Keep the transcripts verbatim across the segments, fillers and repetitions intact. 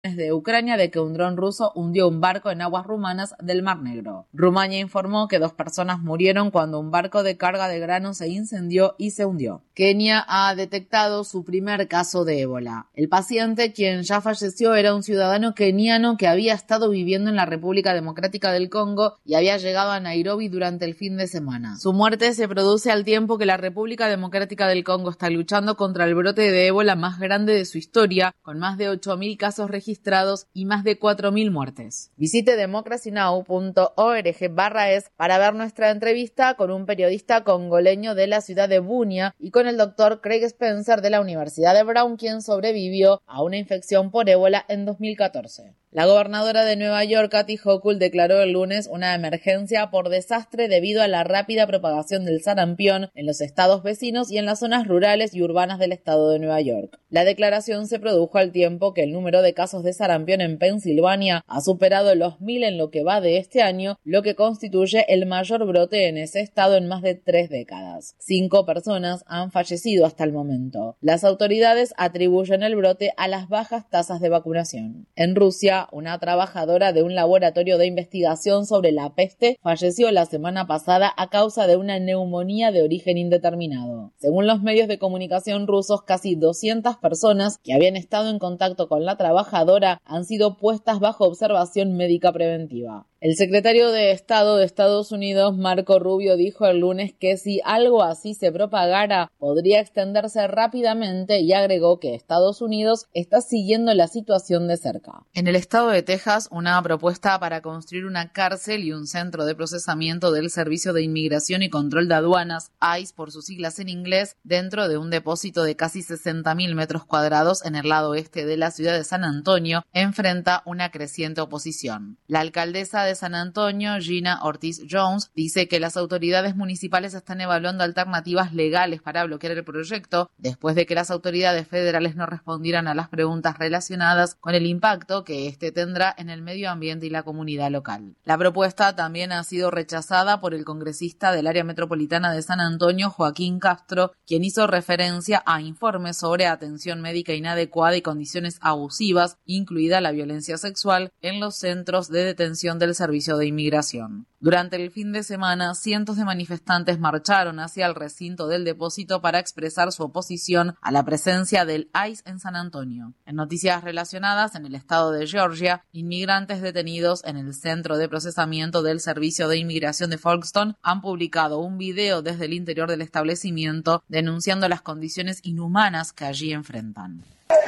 de Ucrania de que un dron ruso hundió un barco en aguas rumanas del Mar Negro. Rumania informó que dos personas murieron cuando un barco de carga de grano se incendió y se hundió. Kenia ha detectado su primer caso de ébola. El paciente, quien ya falleció, era un ciudadano keniano que había estado viviendo en la República Democrática del Congo y había llegado a Nairobi durante el fin de semana. Su muerte se produce al tiempo que la República Democrática del Congo está luchando contra el brote de ébola más grande de su historia, con más de ocho mil casos registrados registrados y más de cuatro mil muertes. Visite democracy now punto org barra es para ver nuestra entrevista con un periodista congoleño de la ciudad de Bunia y con el doctor Craig Spencer de la Universidad de Brown, quien sobrevivió a una infección por ébola en dos mil catorce. La gobernadora de Nueva York, Kathy Hochul, declaró el lunes una emergencia por desastre debido a la rápida propagación del sarampión en los estados vecinos y en las zonas rurales y urbanas del estado de Nueva York. La declaración se produjo al tiempo que el número de casos de sarampión en Pensilvania ha superado los mil en lo que va de este año, lo que constituye el mayor brote en ese estado en más de tres décadas. Cinco personas han fallecido hasta el momento. Las autoridades atribuyen el brote a las bajas tasas de vacunación. En Rusia, una trabajadora de un laboratorio de investigación sobre la peste falleció la semana pasada a causa de una neumonía de origen indeterminado. Según los medios de comunicación rusos, casi doscientas personas que habían estado en contacto con la trabajadora han sido puestas bajo observación médica preventiva. El secretario de Estado de Estados Unidos, Marco Rubio, dijo el lunes que si algo así se propagara, podría extenderse rápidamente y agregó que Estados Unidos está siguiendo la situación de cerca. En el estado de Texas, una propuesta para construir una cárcel y un centro de procesamiento del Servicio de Inmigración y Control de Aduanas, ICE por sus siglas en inglés, dentro de un depósito de casi sesenta mil metros cuadrados en el lado este de la ciudad de San Antonio, enfrenta una creciente oposición. La alcaldesa de San Antonio, Gina Ortiz Jones, dice que las autoridades municipales están evaluando alternativas legales para bloquear el proyecto después de que las autoridades federales no respondieran a las preguntas relacionadas con el impacto que este tendrá en el medio ambiente y la comunidad local. La propuesta también ha sido rechazada por el congresista del área metropolitana de San Antonio, Joaquín Castro, quien hizo referencia a informes sobre atención médica inadecuada y condiciones abusivas, incluida la violencia sexual, en los centros de detención del Servicio de Inmigración. Durante el fin de semana, cientos de manifestantes marcharon hacia el recinto del depósito para expresar su oposición a la presencia del ICE en San Antonio. En noticias relacionadas, en el estado de Georgia, inmigrantes detenidos en el centro de procesamiento del Servicio de Inmigración de Folkestone han publicado un video desde el interior del establecimiento denunciando las condiciones inhumanas que allí enfrentan.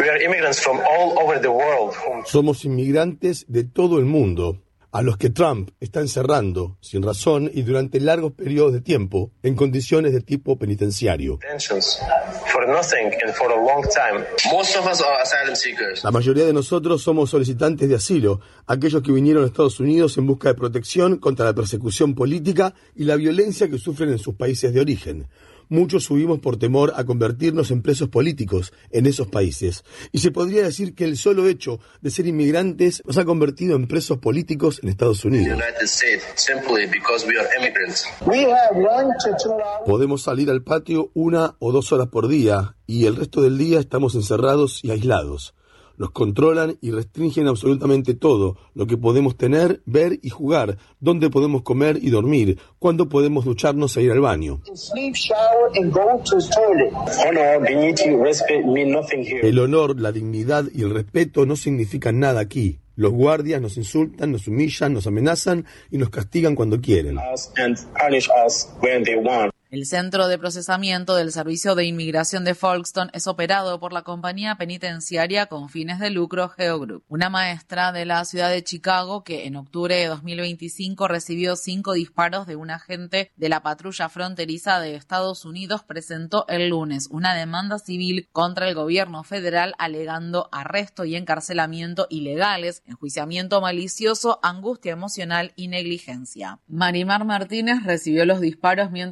Somos inmigrantes de todo el mundo, a los que Trump está encerrando, sin razón y durante largos periodos de tiempo, en condiciones de tipo penitenciario. La mayoría de nosotros somos solicitantes de asilo, aquellos que vinieron a Estados Unidos en busca de protección contra la persecución política y la violencia que sufren en sus países de origen. Muchos huimos por temor a convertirnos en presos políticos en esos países. Y se podría decir que el solo hecho de ser inmigrantes nos ha convertido en presos políticos en Estados Unidos. Podemos salir al patio una o dos horas por día y el resto del día estamos encerrados y aislados. Nos controlan y restringen absolutamente todo, lo que podemos tener, ver y jugar, dónde podemos comer y dormir, cuándo podemos ducharnos e ir al baño. El honor, la dignidad y el respeto no significan nada aquí. Los guardias nos insultan, nos humillan, nos amenazan y nos castigan cuando quieren. El centro de procesamiento del Servicio de Inmigración de Folkestone es operado por la compañía penitenciaria con fines de lucro Geo Group. Una maestra de la ciudad de Chicago que en octubre de dos mil veinticinco recibió cinco disparos de un agente de la patrulla fronteriza de Estados Unidos presentó el lunes una demanda civil contra el gobierno federal alegando arresto y encarcelamiento ilegales, enjuiciamiento malicioso, angustia emocional y negligencia. Marimar Martínez recibió los disparos mientras seguía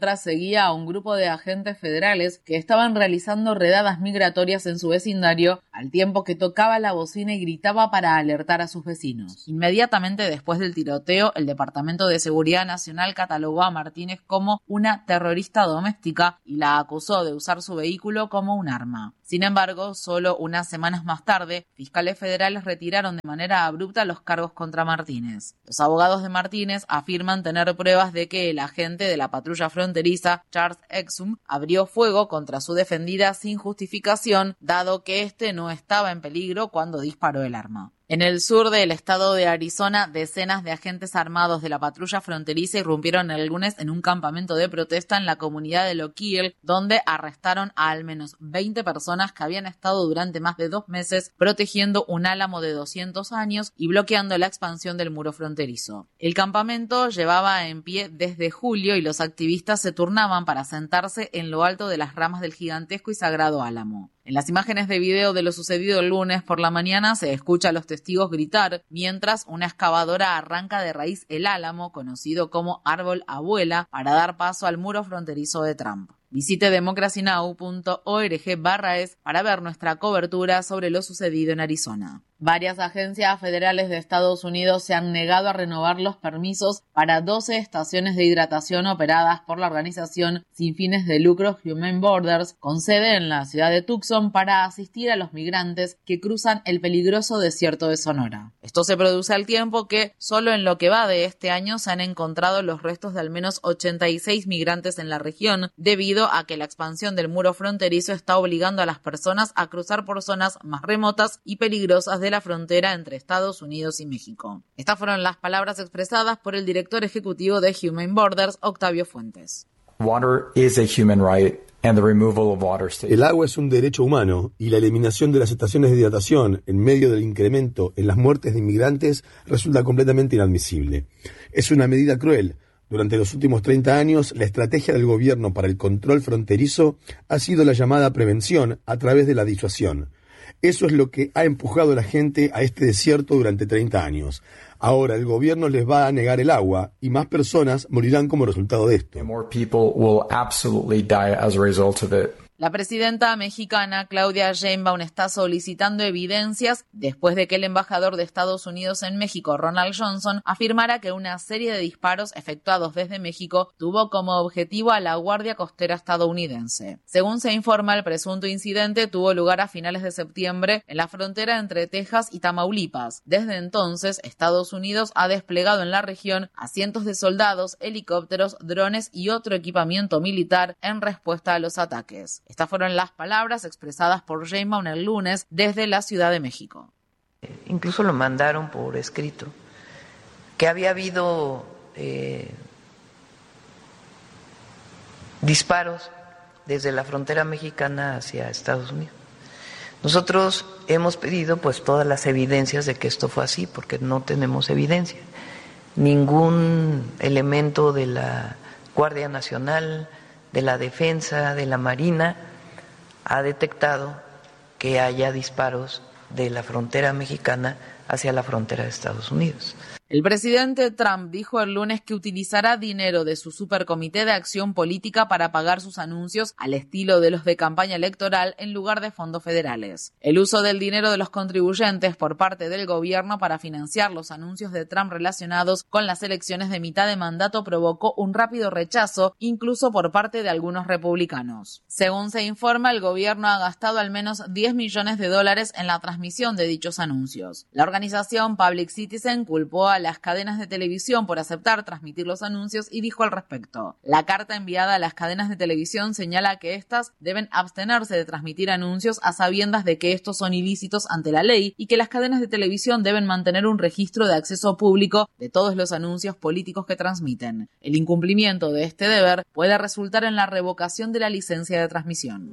perseguía a un grupo de agentes federales que estaban realizando redadas migratorias en su vecindario, al tiempo que tocaba la bocina y gritaba para alertar a sus vecinos. Inmediatamente después del tiroteo, el Departamento de Seguridad Nacional catalogó a Martínez como una terrorista doméstica y la acusó de usar su vehículo como un arma. Sin embargo, solo unas semanas más tarde, fiscales federales retiraron de manera abrupta los cargos contra Martínez. Los abogados de Martínez afirman tener pruebas de que el agente de la patrulla fronteriza, Charles Exum, abrió fuego contra su defendida sin justificación, dado que este no estaba en peligro cuando disparó el arma. En el sur del estado de Arizona, decenas de agentes armados de la patrulla fronteriza irrumpieron el lunes en un campamento de protesta en la comunidad de Lockheed, donde arrestaron a al menos veinte personas que habían estado durante más de dos meses protegiendo un álamo de doscientos años y bloqueando la expansión del muro fronterizo. El campamento llevaba en pie desde julio y los activistas se turnaban para sentarse en lo alto de las ramas del gigantesco y sagrado álamo. En las imágenes de video de lo sucedido el lunes por la mañana se escucha a los testigos gritar mientras una excavadora arranca de raíz el álamo, conocido como árbol abuela, para dar paso al muro fronterizo de Trump. Visite democracy now punto org barra es para ver nuestra cobertura sobre lo sucedido en Arizona. Varias agencias federales de Estados Unidos se han negado a renovar los permisos para doce estaciones de hidratación operadas por la organización sin fines de lucro Humane Borders, con sede en la ciudad de Tucson, para asistir a los migrantes que cruzan el peligroso desierto de Sonora. Esto se produce al tiempo que, solo en lo que va de este año, se han encontrado los restos de al menos ochenta y seis migrantes en la región, debido a que la expansión del muro fronterizo está obligando a las personas a cruzar por zonas más remotas y peligrosas de la frontera entre Estados Unidos y México. Estas fueron las palabras expresadas por el director ejecutivo de Humane Borders, Octavio Fuentes. Water is a human right. And the removal of water stations. El agua es un derecho humano y la eliminación de las estaciones de hidratación en medio del incremento en las muertes de inmigrantes resulta completamente inadmisible. Es una medida cruel. Durante los últimos treinta años, la estrategia del gobierno para el control fronterizo ha sido la llamada prevención a través de la disuasión. Eso es lo que ha empujado a la gente a este desierto durante treinta años. Ahora el gobierno les va a negar el agua y más personas morirán como resultado de esto. More people will absolutely die as a result of it. La presidenta mexicana Claudia Sheinbaum está solicitando evidencias después de que el embajador de Estados Unidos en México, Ronald Johnson, afirmara que una serie de disparos efectuados desde México tuvo como objetivo a la Guardia Costera estadounidense. Según se informa, el presunto incidente tuvo lugar a finales de septiembre en la frontera entre Texas y Tamaulipas. Desde entonces, Estados Unidos ha desplegado en la región a cientos de soldados, helicópteros, drones y otro equipamiento militar en respuesta a los ataques. Estas fueron las palabras expresadas por Sheinbaum el lunes desde la Ciudad de México. Incluso lo mandaron por escrito, que había habido eh, disparos desde la frontera mexicana hacia Estados Unidos. Nosotros hemos pedido pues todas las evidencias de que esto fue así, porque no tenemos evidencia. Ningún elemento de la Guardia Nacional, de la Defensa, de la Marina, ha detectado que haya disparos de la frontera mexicana hacia la frontera de Estados Unidos. El presidente Trump dijo el lunes que utilizará dinero de su supercomité de acción política para pagar sus anuncios al estilo de los de campaña electoral en lugar de fondos federales. El uso del dinero de los contribuyentes por parte del gobierno para financiar los anuncios de Trump relacionados con las elecciones de mitad de mandato provocó un rápido rechazo, incluso por parte de algunos republicanos. Según se informa, el gobierno ha gastado al menos diez millones de dólares en la transmisión de dichos anuncios. La organización Public Citizen culpó a las cadenas de televisión por aceptar transmitir los anuncios y dijo al respecto: la carta enviada a las cadenas de televisión señala que éstas deben abstenerse de transmitir anuncios a sabiendas de que estos son ilícitos ante la ley y que las cadenas de televisión deben mantener un registro de acceso público de todos los anuncios políticos que transmiten. El incumplimiento de este deber puede resultar en la revocación de la licencia de transmisión.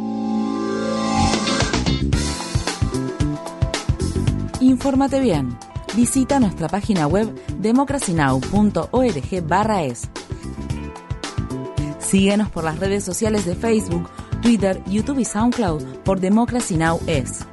Infórmate bien. Visita nuestra página web democracy now punto org barra es. Síguenos por las redes sociales de Facebook, Twitter, YouTube y SoundCloud por Democracy Now! Es.